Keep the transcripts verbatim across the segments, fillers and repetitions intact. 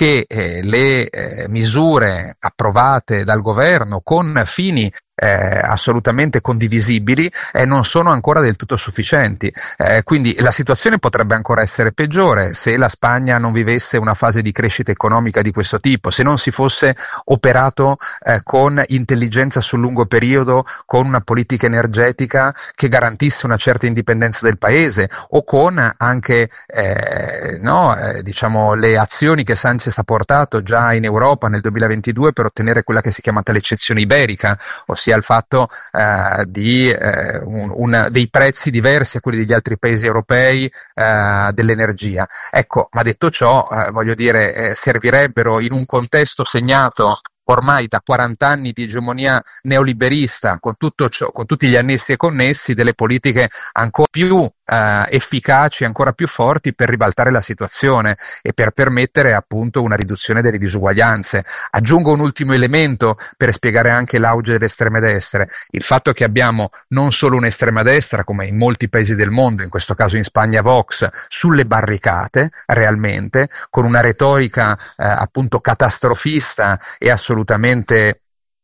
che eh, le eh, misure approvate dal governo con fini Eh, assolutamente condivisibili eh, non sono ancora del tutto sufficienti, eh, quindi la situazione potrebbe ancora essere peggiore se la Spagna non vivesse una fase di crescita economica di questo tipo, se non si fosse operato eh, con intelligenza sul lungo periodo, con una politica energetica che garantisse una certa indipendenza del paese, o con anche eh, no, eh, diciamo le azioni che Sanchez ha portato già in Europa nel duemilaventidue per ottenere quella che si è chiamata l'eccezione iberica, ossia il fatto eh, di eh, un, un, dei prezzi diversi a quelli degli altri paesi europei eh, dell'energia. Ecco, ma detto ciò, eh, voglio dire, eh, servirebbero in un contesto segnato ormai da quaranta anni di egemonia neoliberista, con tutto ciò, con tutti gli annessi e connessi, delle politiche ancora più eh, efficaci, ancora più forti per ribaltare la situazione e per permettere appunto una riduzione delle disuguaglianze. Aggiungo un ultimo elemento per spiegare anche l'auge delle estreme destre: il fatto che abbiamo non solo un'estrema destra, come in molti paesi del mondo, in questo caso in Spagna Vox, sulle barricate realmente, con una retorica eh, appunto catastrofista e assolutamente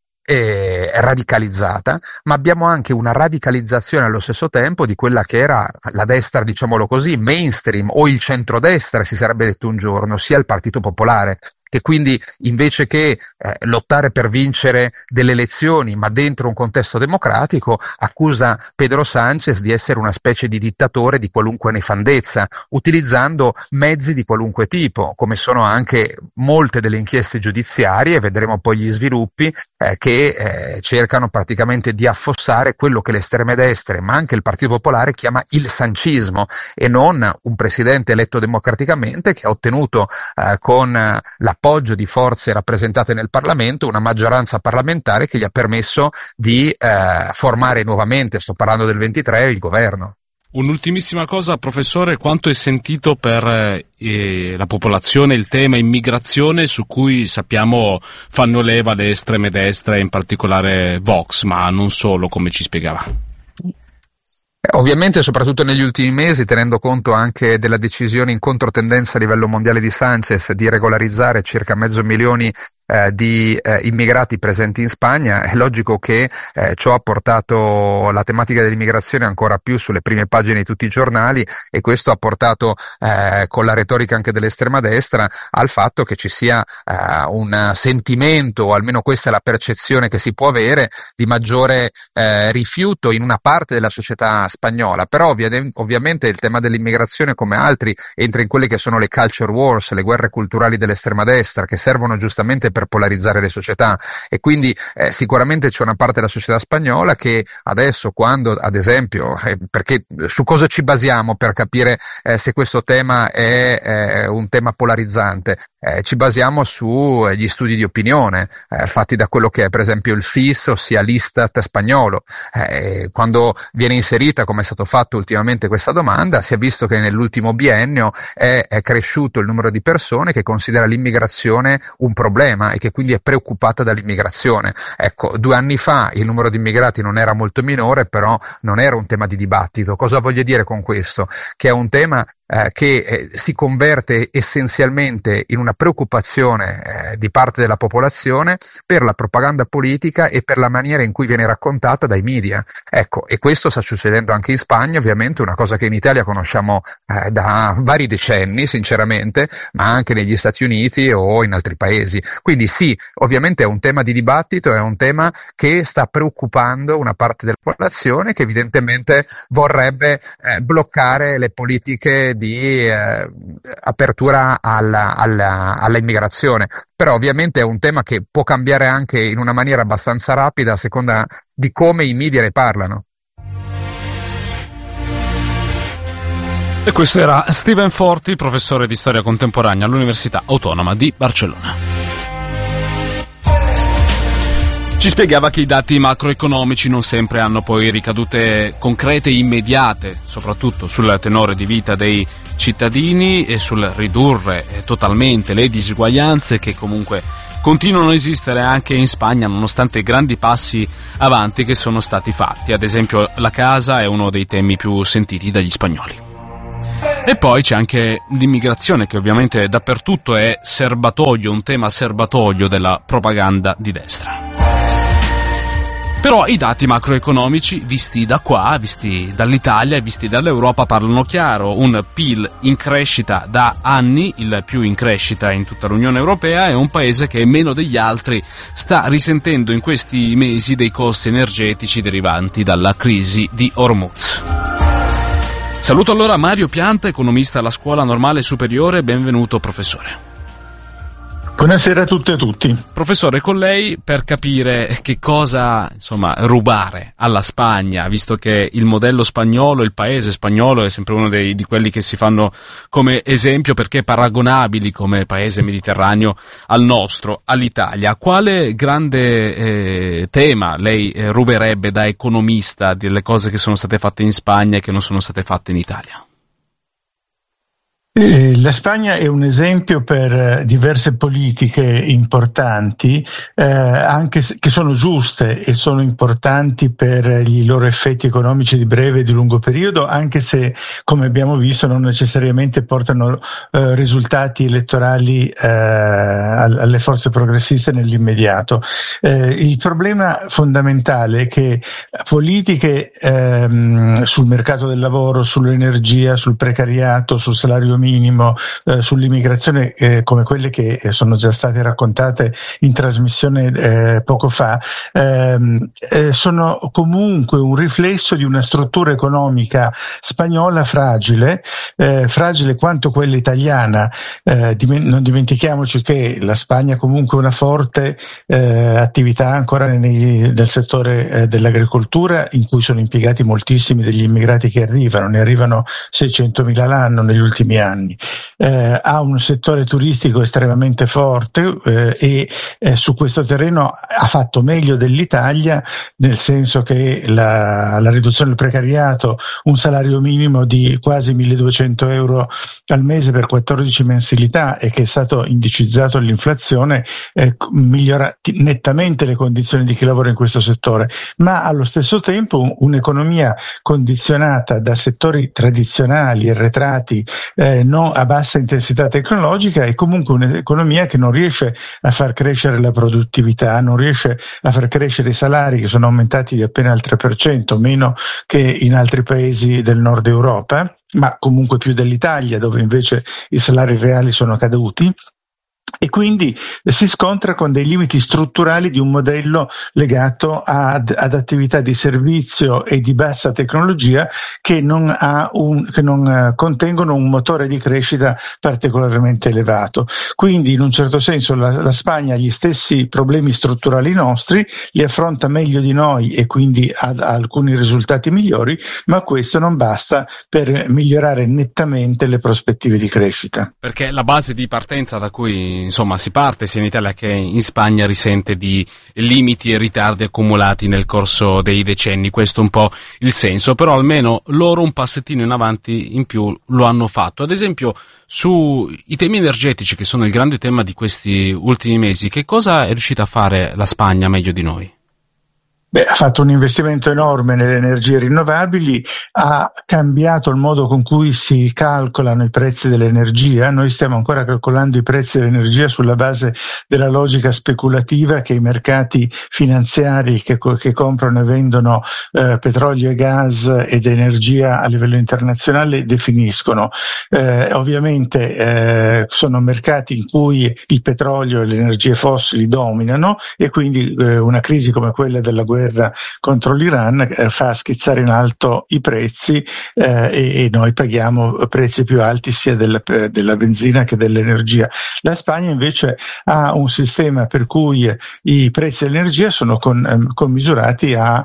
eh, radicalizzata, ma abbiamo anche una radicalizzazione allo stesso tempo di quella che era la destra, diciamolo così, mainstream, o il centrodestra si sarebbe detto un giorno, sia il Partito Popolare, che quindi invece che eh, lottare per vincere delle elezioni ma dentro un contesto democratico, accusa Pedro Sánchez di essere una specie di dittatore di qualunque nefandezza, utilizzando mezzi di qualunque tipo, come sono anche molte delle inchieste giudiziarie, vedremo poi gli sviluppi, eh, che eh, cercano praticamente di affossare quello che le estreme destre, ma anche il Partito Popolare, chiama il sancismo, e non un presidente eletto democraticamente che ha ottenuto eh, con la appoggio di forze rappresentate nel Parlamento, una maggioranza parlamentare che gli ha permesso di eh, formare nuovamente, sto parlando del ventitré, il governo. Un'ultimissima cosa, professore: quanto è sentito per eh, la popolazione il tema immigrazione, su cui sappiamo fanno leva le estreme destre, in particolare Vox, ma non solo, come ci spiegava? Ovviamente, soprattutto negli ultimi mesi, tenendo conto anche della decisione in controtendenza a livello mondiale di Sánchez di regolarizzare circa mezzo milione eh, di eh, immigrati presenti in Spagna, è logico che eh, ciò ha portato la tematica dell'immigrazione ancora più sulle prime pagine di tutti i giornali, e questo ha portato, eh, con la retorica anche dell'estrema destra, al fatto che ci sia eh, un sentimento, o almeno questa è la percezione che si può avere, di maggiore eh, rifiuto in una parte della società spagnola. Però ovvi- ovviamente il tema dell'immigrazione, come altri, entra in quelle che sono le culture wars, le guerre culturali dell'estrema destra, che servono giustamente per polarizzare le società, e quindi eh, sicuramente c'è una parte della società spagnola che adesso, quando ad esempio, eh, perché su cosa ci basiamo per capire eh, se questo tema è eh, un tema polarizzante? Eh, ci basiamo sugli studi di opinione eh, fatti da quello che è per esempio il S I S, ossia l'Istat spagnolo. Eh, quando viene inserita, come è stato fatto ultimamente, questa domanda, si è visto che nell'ultimo biennio è, è cresciuto il numero di persone che considera l'immigrazione un problema e che quindi è preoccupata dall'immigrazione. Ecco, due anni fa il numero di immigrati non era molto minore, però non era un tema di dibattito. Cosa voglio dire con questo? Che è un tema eh, che eh, si converte essenzialmente in una preoccupazione eh, di parte della popolazione per la propaganda politica e per la maniera in cui viene raccontata dai media. Ecco, e questo sta succedendo anche in Spagna, ovviamente, una cosa che in Italia conosciamo eh, da vari decenni, sinceramente, ma anche negli Stati Uniti o in altri paesi. Quindi sì, ovviamente è un tema di dibattito, è un tema che sta preoccupando una parte della popolazione, che evidentemente vorrebbe eh, bloccare le politiche di eh, apertura alla, alla, alla immigrazione. Però ovviamente è un tema che può cambiare anche in una maniera abbastanza rapida a seconda di come i media ne parlano. E questo era Steven Forti, professore di storia contemporanea all'Università Autonoma di Barcellona. Ci spiegava che i dati macroeconomici non sempre hanno poi ricadute concrete e immediate, soprattutto sul tenore di vita dei cittadini e sul ridurre totalmente le disuguaglianze che comunque continuano a esistere anche in Spagna, nonostante i grandi passi avanti che sono stati fatti. Ad esempio, la casa è uno dei temi più sentiti dagli spagnoli. E poi c'è anche l'immigrazione, che ovviamente dappertutto è serbatoio, un tema serbatoio della propaganda di destra. Però i dati macroeconomici visti da qua, visti dall'Italia e visti dall'Europa parlano chiaro. Un P I L in crescita da anni, il più in crescita in tutta l'Unione Europea, è un paese che meno degli altri sta risentendo in questi mesi dei costi energetici derivanti dalla crisi di Hormuz. Saluto allora Mario Pianta, economista alla Scuola Normale Superiore. Benvenuto professore. Buonasera a tutte e a tutti. Professore, con lei per capire che cosa, insomma, rubare alla Spagna, visto che il modello spagnolo, il paese spagnolo è sempre uno dei, di quelli che si fanno come esempio perché paragonabili come paese mediterraneo al nostro, all'Italia. Quale grande eh, tema lei eh, ruberebbe da economista delle cose che sono state fatte in Spagna e che non sono state fatte in Italia? La Spagna è un esempio per diverse politiche importanti, eh, anche se, che sono giuste e sono importanti per i loro effetti economici di breve e di lungo periodo, anche se, come abbiamo visto, non necessariamente portano eh, risultati elettorali eh, alle forze progressiste nell'immediato. Eh, il problema fondamentale è che politiche ehm, sul mercato del lavoro, sull'energia, sul precariato, sul salario minimo, minimo eh, sull'immigrazione eh, come quelle che eh, sono già state raccontate in trasmissione eh, poco fa ehm, eh, sono comunque un riflesso di una struttura economica spagnola fragile, eh, fragile quanto quella italiana. Eh, dim- non dimentichiamoci che la Spagna ha comunque una forte eh, attività ancora nei, nel settore eh, dell'agricoltura, in cui sono impiegati moltissimi degli immigrati che arrivano, ne arrivano seicentomila l'anno negli ultimi anni. Eh, ha un settore turistico estremamente forte eh, e eh, su questo terreno ha fatto meglio dell'Italia, nel senso che la, la riduzione del precariato, un salario minimo di quasi milleduecento euro al mese per quattordici mensilità e che è stato indicizzato all'inflazione, eh, migliora nettamente le condizioni di chi lavora in questo settore, ma allo stesso tempo un, un'economia condizionata da settori tradizionali, arretrati, eh, non a bassa intensità tecnologica, è comunque un'economia che non riesce a far crescere la produttività, non riesce a far crescere i salari, che sono aumentati di appena il tre per cento, meno che in altri paesi del nord Europa, ma comunque più dell'Italia, dove invece i salari reali sono caduti. E quindi si scontra con dei limiti strutturali di un modello legato ad, ad attività di servizio e di bassa tecnologia che non, ha un, che non uh, contengono un motore di crescita particolarmente elevato. Quindi in un certo senso la, la Spagna ha gli stessi problemi strutturali nostri, li affronta meglio di noi e quindi ha, ha alcuni risultati migliori, ma questo non basta per migliorare nettamente le prospettive di crescita. Perché la base di partenza da cui insomma si parte sia in Italia che in Spagna risente di limiti e ritardi accumulati nel corso dei decenni, questo è un po' il senso, però almeno loro un passettino in avanti in più lo hanno fatto. Ad esempio sui temi energetici, che sono il grande tema di questi ultimi mesi, che cosa è riuscita a fare la Spagna meglio di noi? Beh, ha fatto un investimento enorme nelle energie rinnovabili, ha cambiato il modo con cui si calcolano i prezzi dell'energia. Noi stiamo ancora calcolando i prezzi dell'energia sulla base della logica speculativa che i mercati finanziari che, che comprano e vendono eh, petrolio e gas ed energia a livello internazionale definiscono. Eh, ovviamente eh, sono mercati in cui il petrolio e le energie fossili dominano e quindi eh, una crisi come quella della guerra contro l'Iran eh, fa schizzare in alto i prezzi eh, e, e noi paghiamo prezzi più alti sia della, della benzina che dell'energia. La Spagna invece ha un sistema per cui i prezzi dell'energia sono con, eh, commisurati a,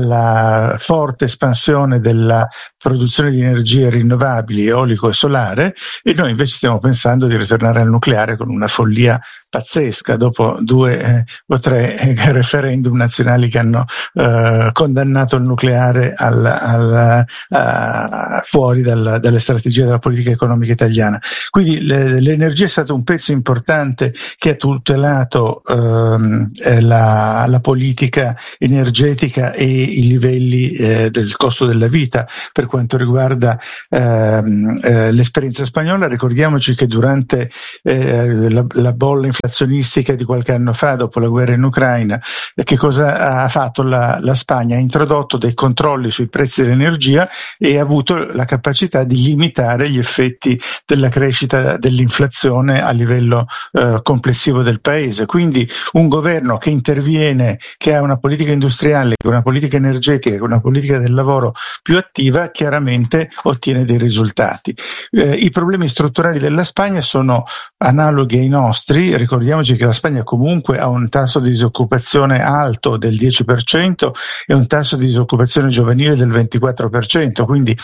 alla forte espansione della produzione di energie rinnovabili, eolico e solare, e noi invece stiamo pensando di ritornare al nucleare con una follia pazzesca dopo due eh, o tre eh, referendum nazionali che hanno eh, condannato il nucleare al, al, a, fuori dal, dalle strategie della politica economica italiana. Quindi le, l'energia è stato un pezzo importante che ha tutelato ehm, la, la politica energetica e i livelli eh, del costo della vita. Per quanto riguarda ehm, eh, l'esperienza spagnola, ricordiamoci che durante eh, la, la bolla inflazionistica di qualche anno fa, dopo la guerra in Ucraina, che cosa ha fatto la, la Spagna? Ha introdotto dei controlli sui prezzi dell'energia e ha avuto la capacità di limitare gli effetti della crescita dell'inflazione a livello eh, complessivo del paese. Quindi un governo che interviene, che ha una politica industriale, una politica energetica, una politica del lavoro più attiva, chiaramente ottiene dei risultati. Eh, i problemi strutturali della Spagna sono analoghi ai nostri. Ricordiamoci che la Spagna comunque ha un tasso di disoccupazione alto del dieci per cento e un tasso di disoccupazione giovanile del ventiquattro per cento, quindi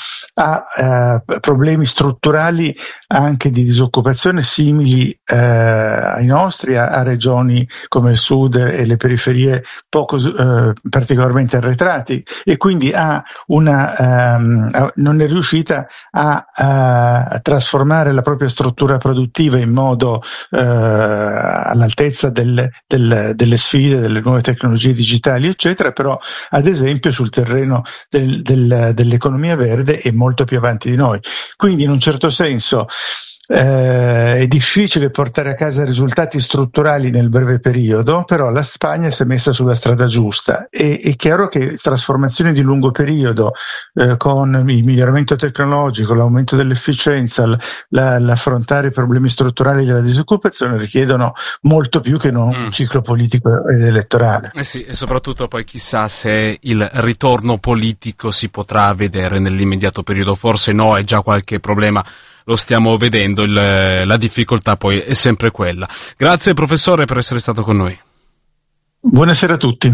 ha eh, problemi strutturali anche di disoccupazione simili eh, ai nostri, a, a regioni come il sud e le periferie poco eh, particolarmente arretrati, e quindi ha una ehm, non è riuscita a, a trasformare la propria struttura produttiva in modo eh, all'altezza del, del, delle sfide, delle nuove tecnologie digitali, eccetera, però ad esempio sul terreno del, del, dell'economia verde è molto più avanti di noi. Quindi in un certo senso Eh, è difficile portare a casa risultati strutturali nel breve periodo, però la Spagna si è messa sulla strada giusta. E, è chiaro che trasformazioni di lungo periodo eh, con il miglioramento tecnologico, l'aumento dell'efficienza, la, l'affrontare i problemi strutturali della disoccupazione richiedono molto più che non mm. un ciclo politico ed elettorale. Eh sì, e soprattutto poi chissà se il ritorno politico si potrà vedere nell'immediato periodo, forse no, è già qualche problema. Lo stiamo vedendo, il, la difficoltà poi è sempre quella. Grazie professore per essere stato con noi. Buonasera a tutti.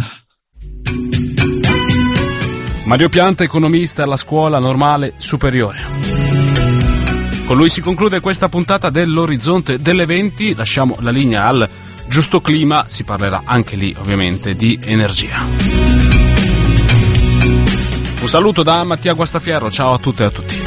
Mario Pianta, economista alla Scuola Normale Superiore. Con lui si conclude questa puntata dell'Orizzonte delle venti. Lasciamo la linea al Giusto Clima, si parlerà anche lì ovviamente di energia. Un saluto da Mattia Guastafiero, ciao a tutte e a tutti.